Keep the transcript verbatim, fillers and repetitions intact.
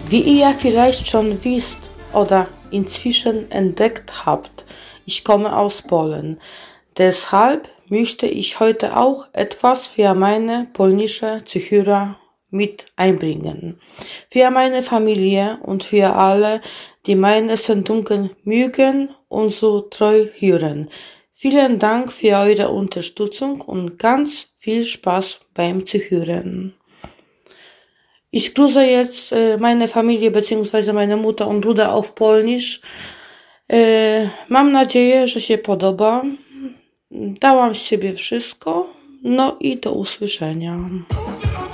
Wie ihr vielleicht schon wisst oder inzwischen entdeckt habt, ich komme aus Polen. Deshalb möchte ich heute auch etwas für meine polnische Zuhörer mit einbringen. Für meine Familie und für alle, die meine Sendungen mögen und so treu hören. Vielen Dank für eure Unterstützung und ganz viel Spaß beim Zuhören. Ich grüße jetzt e, meine Familie bzw. meine Mutter und Bruder auf Polnisch. E, mam nadzieję, że się podoba. Dałam z siebie wszystko. No i do usłyszenia.